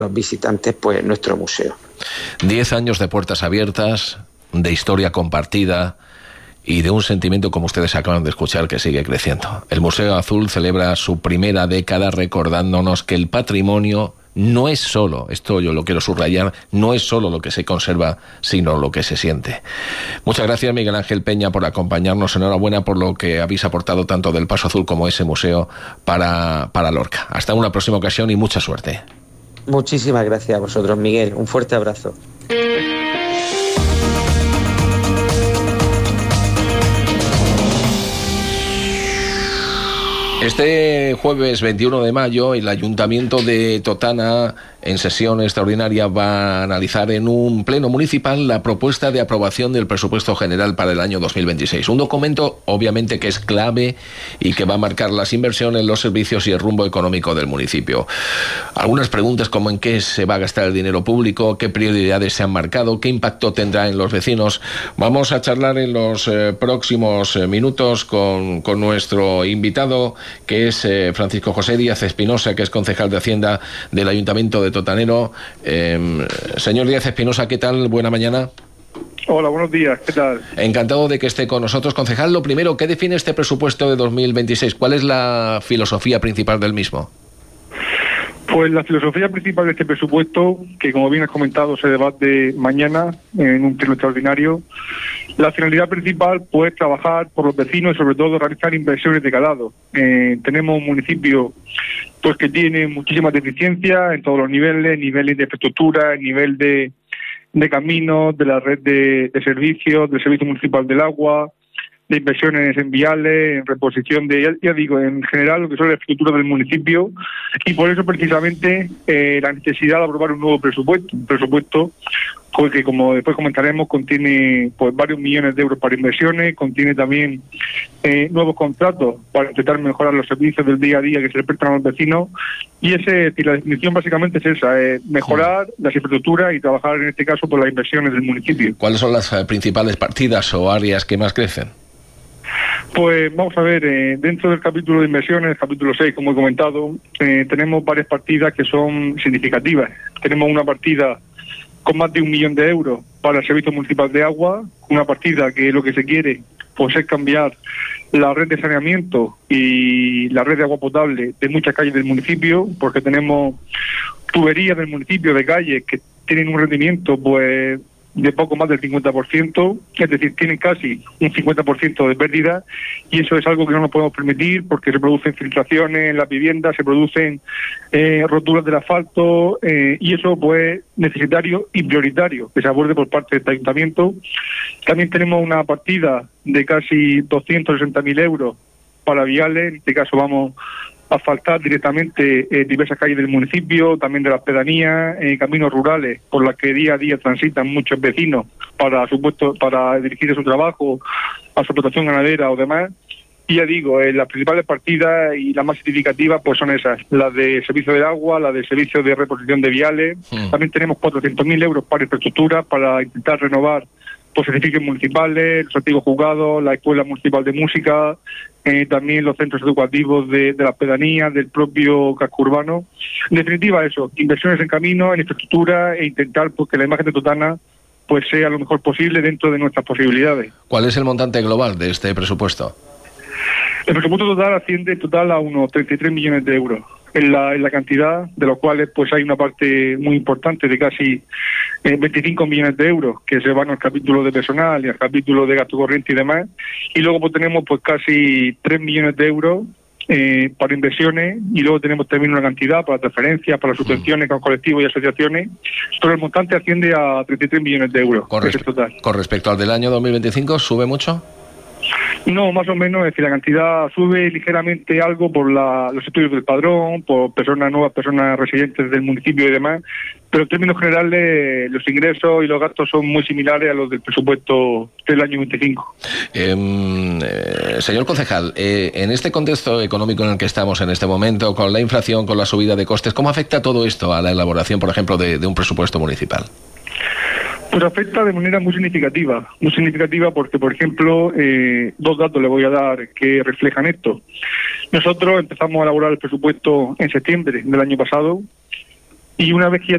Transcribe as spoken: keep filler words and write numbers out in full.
los visitantes pues nuestro museo. Diez años de puertas abiertas, de historia compartida y de un sentimiento, como ustedes acaban de escuchar, que sigue creciendo. El Museo Azul celebra su primera década recordándonos que el patrimonio no es solo, esto yo lo quiero subrayar, no es solo lo que se conserva, sino lo que se siente. Muchas gracias, Miguel Ángel Peña, por acompañarnos. Enhorabuena por lo que habéis aportado tanto del Paso Azul como ese museo para, para Lorca. Hasta una próxima ocasión y mucha suerte. Muchísimas gracias a vosotros, Miguel. Un fuerte abrazo. Este jueves veintiuno de mayo, el Ayuntamiento de Totana, en sesión extraordinaria, va a analizar en un pleno municipal la propuesta de aprobación del presupuesto general para el año dos mil veintiséis. Un documento, obviamente, que es clave y que va a marcar las inversiones, los servicios y el rumbo económico del municipio. Algunas preguntas como en qué se va a gastar el dinero público, qué prioridades se han marcado, qué impacto tendrá en los vecinos. Vamos a charlar en los eh, próximos eh, minutos con, con nuestro invitado, que es eh, Francisco José Díaz Espinosa, que es concejal de Hacienda del Ayuntamiento de Totanero. Eh, señor Díaz Espinosa, ¿qué tal? Buena mañana. Hola, buenos días, ¿qué tal? Encantado de que esté con nosotros. Concejal, lo primero, ¿qué define este presupuesto de dos mil veintiséis? ¿Cuál es la filosofía principal del mismo? Pues la filosofía principal de este presupuesto, que como bien has comentado se debate mañana en un pleno extraordinario, la finalidad principal pues trabajar por los vecinos y sobre todo realizar inversiones de calado. Eh, tenemos un municipio pues que tiene muchísimas deficiencias en todos los niveles, niveles de infraestructura, nivel de, de caminos, de la red de, de servicios, del Servicio Municipal del Agua, de inversiones en viales, en reposición de, ya, ya digo, en general lo que son las infraestructuras del municipio, y por eso precisamente eh, la necesidad de aprobar un nuevo presupuesto, un presupuesto pues, que como después comentaremos contiene pues varios millones de euros para inversiones, contiene también eh, nuevos contratos para intentar mejorar los servicios del día a día que se le prestan a los vecinos, y ese, y la definición básicamente es esa, eh, mejorar sí. las infraestructuras y trabajar en este caso por las inversiones del municipio. ¿Cuáles son las eh, principales partidas o áreas que más crecen? Pues vamos a ver, eh, dentro del capítulo de inversiones, capítulo seis, como he comentado, eh, tenemos varias partidas que son significativas. Tenemos una partida con más de un millón de euros para el Servicio Municipal de Agua, una partida que lo que se quiere pues es cambiar la red de saneamiento y la red de agua potable de muchas calles del municipio, porque tenemos tuberías del municipio de calles que tienen un rendimiento pues de poco más del cincuenta por ciento, es decir, tienen casi un cincuenta por ciento de pérdida, y eso es algo que no nos podemos permitir porque se producen filtraciones en las viviendas, se producen eh, roturas del asfalto, eh, y eso pues es necesario y prioritario que se aborde por parte del ayuntamiento. También tenemos una partida de casi doscientos sesenta mil euros para viales, en este caso vamos asfaltar directamente eh, diversas calles del municipio, también de las pedanías, eh, caminos rurales por las que día a día transitan muchos vecinos para su puesto, para dirigir a su trabajo, a su explotación ganadera o demás. Y ya digo, eh, las principales partidas y las más significativas pues son esas, las de servicio de agua, las de servicio de reposición de viales. Sí. También tenemos cuatrocientos mil euros para infraestructura, para intentar renovar pues edificios municipales, los antiguos juzgados, la Escuela Municipal de Música, eh, también los centros educativos de, de las pedanías, del propio casco urbano. En definitiva, eso, inversiones en camino, en infraestructura, e intentar pues, que la imagen de Totana pues sea lo mejor posible dentro de nuestras posibilidades. ¿Cuál es el montante global de este presupuesto? El presupuesto total asciende total a unos treinta y tres millones de euros. En la, en la cantidad, de los cuales pues hay una parte muy importante de casi eh, veinticinco millones de euros que se van al capítulo de personal y al capítulo de gasto corriente y demás, y luego pues tenemos pues casi tres millones de euros eh, para inversiones, y luego tenemos también una cantidad para transferencias, para subvenciones con colectivos y asociaciones, pero el montante asciende a treinta y tres millones de euros. Con, respe- total. Con respecto al del año dos mil veinticinco, ¿sube mucho? No, más o menos, es decir, la cantidad sube ligeramente algo por la, los estudios del padrón, por personas nuevas, personas residentes del municipio y demás, pero en términos generales los ingresos y los gastos son muy similares a los del presupuesto del año veinticinco. Eh, eh, señor concejal, eh, en este contexto económico en el que estamos en este momento, con la inflación, con la subida de costes, ¿cómo afecta todo esto a la elaboración, por ejemplo, de, de un presupuesto municipal? Pues afecta de manera muy significativa, muy significativa porque, por ejemplo, eh, dos datos le voy a dar que reflejan esto. Nosotros empezamos a elaborar el presupuesto en septiembre del año pasado y una vez que ya